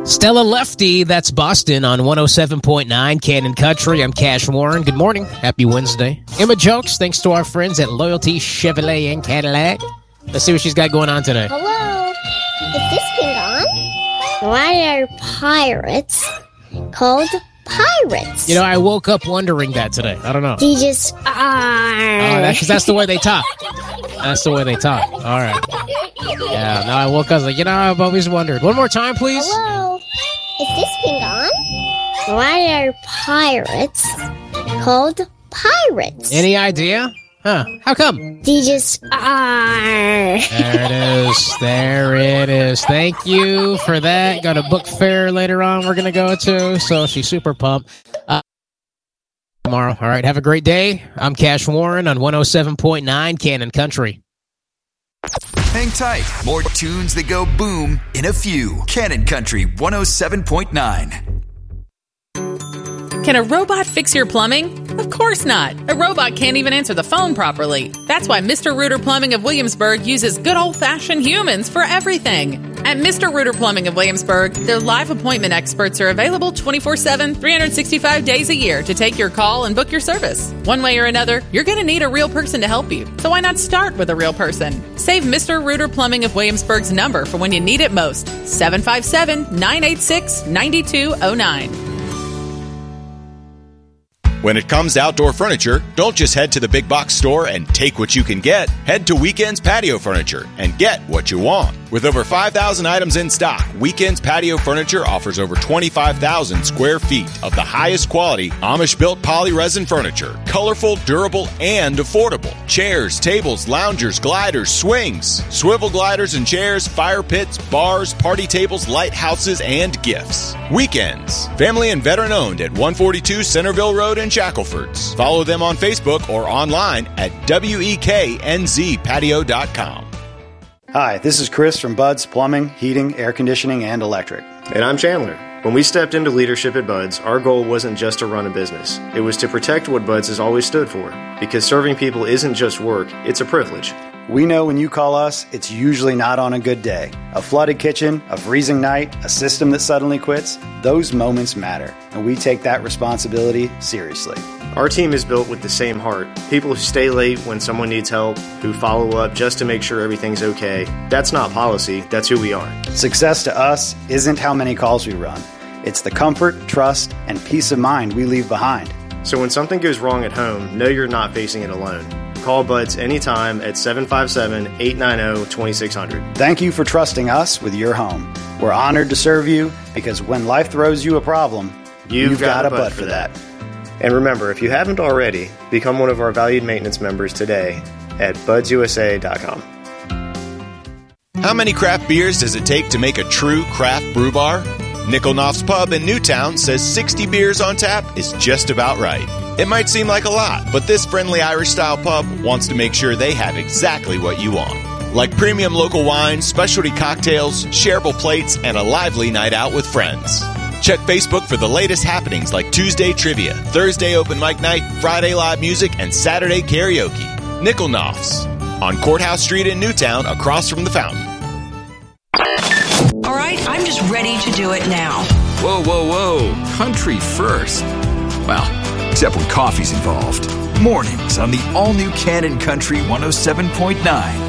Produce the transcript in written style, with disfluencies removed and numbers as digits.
Stella Lefty, that's Boston on 107.9 Cannon Country. I'm Cash Warren. Good morning. Happy Wednesday. Emma Jokes, thanks to our friends at Loyalty Chevrolet and Cadillac. Let's see what she's got going on today. Hello, is this thing on? Why are pirates called pirates? You know, I woke up wondering that today. I don't know. They just are. Because that's the way they talk. That's the way they talk. All right. Yeah, now I woke up, I was like, I've always wondered. One more time, please. Hello, is this thing on? Why are pirates called pirates? Any idea? Huh. How come? They just are. There it is. Thank you for that. Got a book fair later on we're going to go to, so she's super pumped. Tomorrow. All right, have a great day. I'm Cash Warren on 107.9 Cannon Country. Hang tight. More tunes that go boom in a few. Cannon Country 107.9. Can a robot fix your plumbing? Of course not. A robot can't even answer the phone properly. That's why Mr. Rooter Plumbing of Williamsburg uses good old-fashioned humans for everything. At Mr. Rooter Plumbing of Williamsburg, their live appointment experts are available 24/7, 365 days a year to take your call and book your service. One way or another, you're going to need a real person to help you. So why not start with a real person? Save Mr. Rooter Plumbing of Williamsburg's number for when you need it most. 757-986-9209. When it comes to outdoor furniture, don't just head to the big box store and take what you can get. Head to Weekends Patio Furniture and get what you want. With over 5,000 items in stock, Weekends Patio Furniture offers over 25,000 square feet of the highest quality Amish-built poly-resin furniture. Colorful, durable, and affordable. Chairs, tables, loungers, gliders, swings, swivel gliders and chairs, fire pits, bars, party tables, lighthouses, and gifts. Weekends. Family and veteran owned at 142 Centerville Road in Shacklefords. Follow them on Facebook or online at WEKNZpatio.com. Hi, this is Chris from Bud's Plumbing, Heating, Air Conditioning, and Electric. And I'm Chandler. When we stepped into leadership at Bud's, our goal wasn't just to run a business. It was to protect what Bud's has always stood for. Because serving people isn't just work, it's a privilege. We know when you call us, it's usually not on a good day. A flooded kitchen, a freezing night, a system that suddenly quits, those moments matter, and we take that responsibility seriously. Our team is built with the same heart. People who stay late when someone needs help, who follow up just to make sure everything's okay. That's not policy, that's who we are. Success to us isn't how many calls we run. It's the comfort, trust, and peace of mind we leave behind. So when something goes wrong at home, know you're not facing it alone. Call Bud's anytime at 757-890-2600. Thank you for trusting us with your home. We're honored to serve you because when life throws you a problem, you've got a Bud for that. And remember, if you haven't already, become one of our valued maintenance members today at budsusa.com. How many craft beers does it take to make a true craft brew bar? Nickel Knopf's Pub in Newtown says 60 beers on tap is just about right. It might seem like a lot, but this friendly Irish-style pub wants to make sure they have exactly what you want. Like premium local wines, specialty cocktails, shareable plates, and a lively night out with friends. Check Facebook for the latest happenings like Tuesday Trivia, Thursday Open Mic Night, Friday Live Music, and Saturday Karaoke. Nickel Knopf's on Courthouse Street in Newtown across from the fountain. All right, I'm just ready to do it now. Whoa, whoa, whoa. Country first. Well, except when coffee's involved. Mornings on the all-new Cannon Country 107.9.